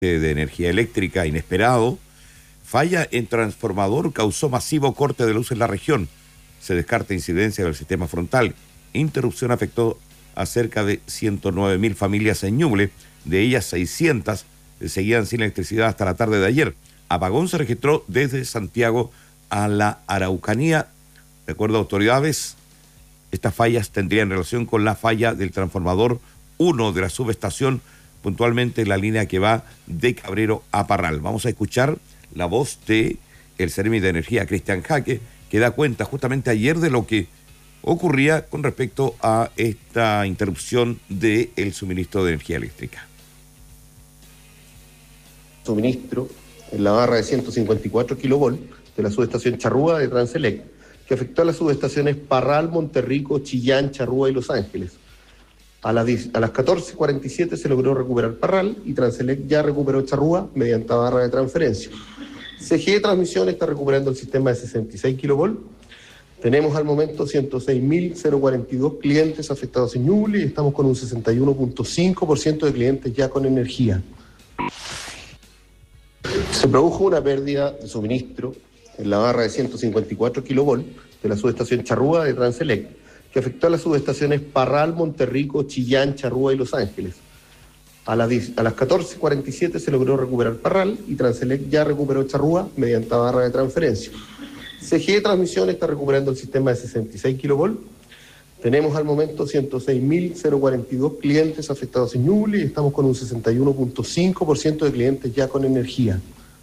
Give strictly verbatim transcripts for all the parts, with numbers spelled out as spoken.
de energía eléctrica inesperado. Falla en transformador causó masivo corte de luz en la región. Se descarta incidencia del sistema frontal. Interrupción afectó a cerca de ciento nueve mil familias en Ñuble. De ellas, seiscientas seguían sin electricidad hasta la tarde de ayer. Apagón se registró desde Santiago a la Araucanía. De acuerdo a autoridades, estas fallas tendrían relación con la falla del transformador uno de la subestación, puntualmente la línea que va de Cabrero a Parral. Vamos a escuchar la voz de el Seremi de Energía, Cristian Jaque, que da cuenta justamente ayer de lo que ocurría con respecto a esta interrupción del suministro de energía eléctrica. Suministro en la barra de ciento cincuenta y cuatro kilovolts de la subestación Charrúa de Transelec, que afectó a las subestaciones Parral, Monterrico, Chillán, Charrúa y Los Ángeles. A las, a las catorce cuarenta y siete se logró recuperar Parral y Transelec ya recuperó Charrúa mediante barra de transferencia. C G de Transmisión está recuperando el sistema de sesenta y seis kilovolts. Tenemos al momento ciento seis mil cuarenta y dos clientes afectados en Ñuble y estamos con un sesenta y uno punto cinco por ciento de clientes ya con energía. Se produjo una pérdida de suministro en la barra de ciento cincuenta y cuatro kilovolts de la subestación Charrúa de Transelec, que afectó a las subestaciones Parral, Monterrico, Chillán, Charrúa y Los Ángeles. A, la, a las catorce cuarenta y siete se logró recuperar Parral y Transelec ya recuperó Charrúa mediante barra de transferencia. C G de Transmisión está recuperando el sistema de sesenta y seis kilovolts. Tenemos al momento ciento seis mil cuarenta y dos clientes afectados en Ñuble y estamos con un sesenta y uno punto cinco por ciento de clientes ya con energía.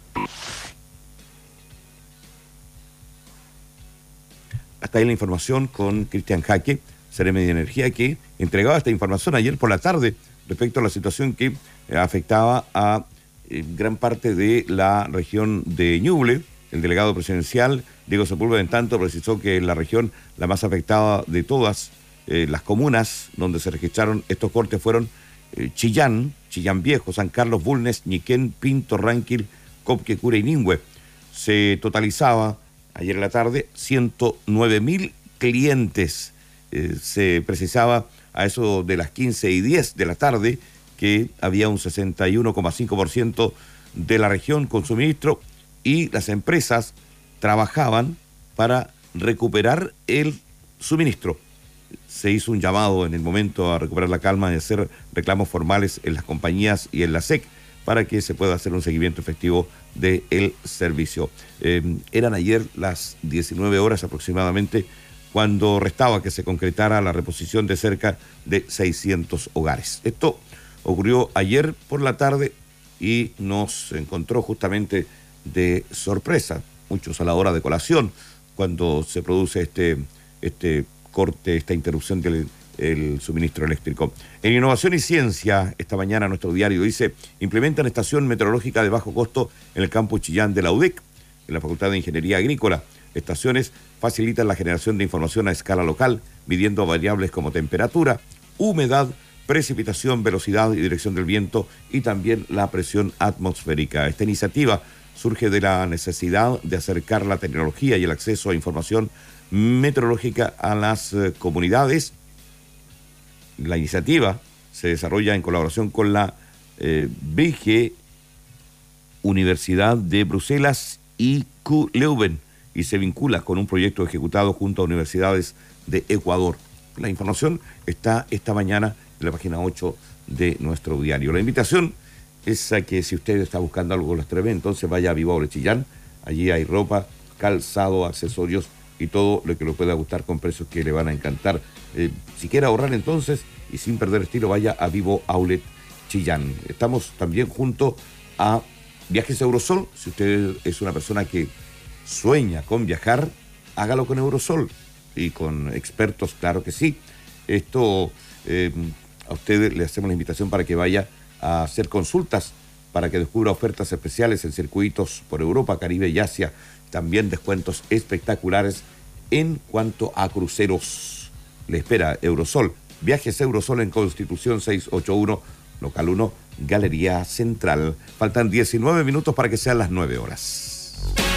Hasta ahí la información con Cristian Jaque, Seremi de Energía, que entregaba esta información ayer por la tarde respecto a la situación que eh, afectaba a eh, gran parte de la región de Ñuble. El delegado presidencial, Diego Sepúlveda, en tanto, precisó que la región, la más afectada de todas eh, las comunas donde se registraron estos cortes fueron eh, Chillán, Chillán Viejo, San Carlos, Bulnes, Ñiquén, Pinto, Ranquil, Copque, Cura y Ningüe. Se totalizaba ayer en la tarde ciento nueve mil clientes. Eh, se precisaba a eso de las quince y diez de la tarde que había un sesenta y uno coma cinco por ciento de la región con suministro y las empresas trabajaban para recuperar el suministro. Se hizo un llamado en el momento a recuperar la calma y hacer reclamos formales en las compañías y en la S E C para que se pueda hacer un seguimiento efectivo del servicio. Eh, eran ayer las diecinueve horas aproximadamente cuando restaba que se concretara la reposición de cerca de seiscientos hogares. Esto ocurrió ayer por la tarde y nos encontró justamente de sorpresa, muchos a la hora de colación, cuando se produce este, este corte, esta interrupción del el suministro eléctrico. En Innovación y Ciencia, esta mañana nuestro diario dice, implementan estación meteorológica de bajo costo en el campus Chillán de la U D E C, en la Facultad de Ingeniería Agrícola. Estaciones facilitan la generación de información a escala local, midiendo variables como temperatura, humedad, precipitación, velocidad y dirección del viento y también la presión atmosférica. Esta iniciativa surge de la necesidad de acercar la tecnología y el acceso a información meteorológica a las eh, comunidades. La iniciativa se desarrolla en colaboración con la eh, B G Universidad de Bruselas y Q Leuven y se vincula con un proyecto ejecutado junto a universidades de Ecuador. La información está esta mañana en la página ocho de nuestro diario. La invitación es a que si usted está buscando algo en los Treves, entonces vaya a Viva Chillán. Allí hay ropa, calzado, accesorios y todo lo que le pueda gustar con precios que le van a encantar. Eh, si quiere ahorrar entonces y sin perder estilo, vaya a Vivo Outlet Chillán. Estamos también junto a Viajes Eurosol. Si usted es una persona que sueña con viajar, hágalo con Eurosol y con expertos, claro que sí. Esto eh, a usted le hacemos la invitación para que vaya a hacer consultas, para que descubra ofertas especiales en circuitos por Europa, Caribe y Asia. También descuentos espectaculares en cuanto a cruceros. Le espera Eurosol. Viajes Eurosol en Constitución seiscientos ochenta y uno, local uno, Galería Central. Faltan diecinueve minutos para que sean las nueve horas.